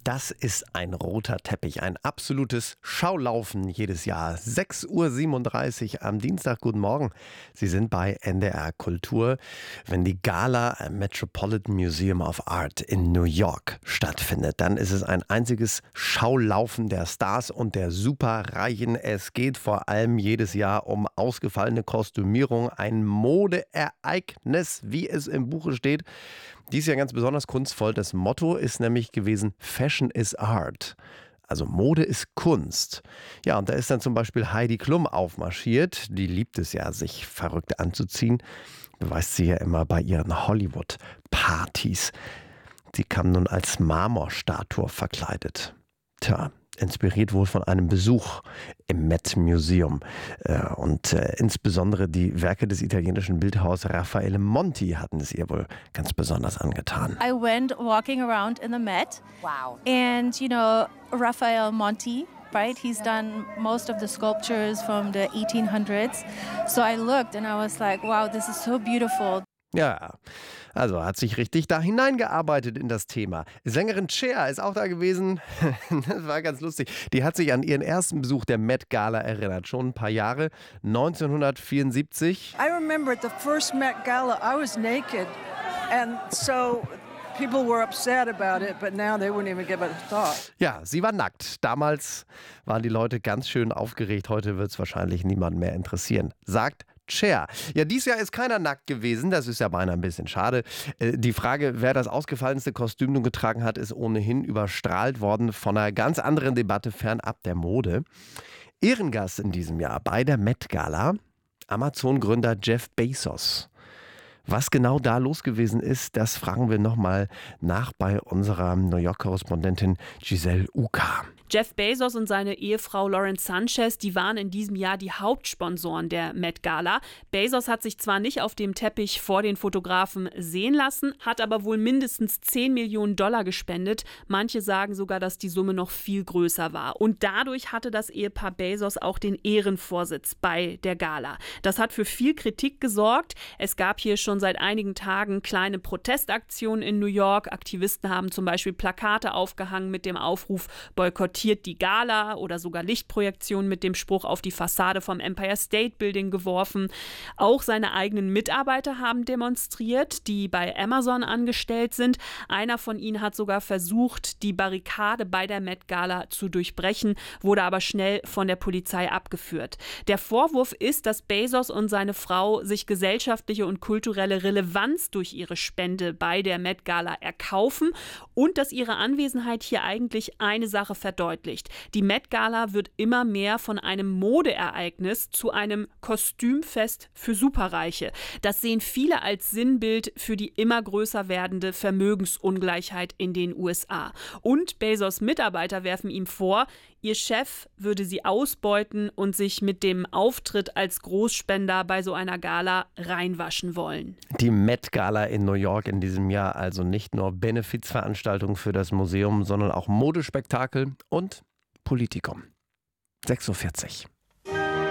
Das ist ein roter Teppich, ein absolutes Schaulaufen jedes Jahr. 6:37 Uhr am Dienstag. Guten Morgen. Sie sind bei NDR Kultur. Wenn die Gala am Metropolitan Museum of Art in New York stattfindet, dann ist es ein einziges Schaulaufen der Stars und der Superreichen. Es geht vor allem jedes Jahr um ausgefallene Kostümierung, ein Modeereignis, wie es im Buche steht. Dies Jahr ganz besonders kunstvoll. Das Motto ist nämlich gewesen: Fashion is Art. Also Mode ist Kunst. Ja, und da ist dann zum Beispiel Heidi Klum aufmarschiert. Die liebt es ja, sich verrückt anzuziehen. Beweist sie ja immer bei ihren Hollywood-Partys. Sie kam nun als Marmorstatue verkleidet. Tja, inspiriert wohl von einem Besuch im Met Museum. Und insbesondere die Werke des italienischen Bildhauers Raffaele Monti hatten es ihr wohl ganz besonders angetan. I went walking around in the Met. Wow. And, Raffaele Monti, right? He's done most of the sculptures from the 1800s. So I looked and I was like, wow, this is so beautiful. Ja, also hat sich richtig da hineingearbeitet in das Thema. Sängerin Cher ist auch da gewesen. Das war ganz lustig. Die hat sich an ihren ersten Besuch der Met Gala erinnert. Schon ein paar Jahre, 1974. I remember at the first Met Gala, I was naked. And so people were upset about it, but now they wouldn't even give it a thought. Ja, sie war nackt. Damals waren die Leute ganz schön aufgeregt. Heute wird es wahrscheinlich niemanden mehr interessieren, sagt Cher. Ja, dieses Jahr ist keiner nackt gewesen. Das ist ja beinahe ein bisschen schade. Die Frage, wer das ausgefallenste Kostüm nun getragen hat, ist ohnehin überstrahlt worden von einer ganz anderen Debatte fernab der Mode. Ehrengast in diesem Jahr bei der Met Gala, Amazon-Gründer Jeff Bezos. Was genau da los gewesen ist, das fragen wir nochmal nach bei unserer New York-Korrespondentin Giselle Uka. Jeff Bezos und seine Ehefrau Lauren Sanchez, die waren in diesem Jahr die Hauptsponsoren der Met Gala. Bezos hat sich zwar nicht auf dem Teppich vor den Fotografen sehen lassen, hat aber wohl mindestens $10 Millionen gespendet. Manche sagen sogar, dass die Summe noch viel größer war. Und dadurch hatte das Ehepaar Bezos auch den Ehrenvorsitz bei der Gala. Das hat für viel Kritik gesorgt. Es gab hier schon seit einigen Tagen kleine Protestaktionen in New York. Aktivisten haben zum Beispiel Plakate aufgehangen mit dem Aufruf "Boykottiert die Gala" oder sogar Lichtprojektionen mit dem Spruch auf die Fassade vom Empire State Building geworfen. Auch seine eigenen Mitarbeiter haben demonstriert, die bei Amazon angestellt sind. Einer von ihnen hat sogar versucht, die Barrikade bei der Met Gala zu durchbrechen, wurde aber schnell von der Polizei abgeführt. Der Vorwurf ist, dass Bezos und seine Frau sich gesellschaftliche und kulturelle Relevanz durch ihre Spende bei der Met Gala erkaufen und dass ihre Anwesenheit hier eigentlich eine Sache verdeutlicht. Die Met Gala wird immer mehr von einem Modeereignis zu einem Kostümfest für Superreiche. Das sehen viele als Sinnbild für die immer größer werdende Vermögensungleichheit in den USA. Und Bezos Mitarbeiter werfen ihm vor, ihr Chef würde sie ausbeuten und sich mit dem Auftritt als Großspender bei so einer Gala reinwaschen wollen. Die Met Gala in New York in diesem Jahr also nicht nur Benefizveranstaltung für das Museum, sondern auch Modespektakel und Politikum. 6:40 Uhr.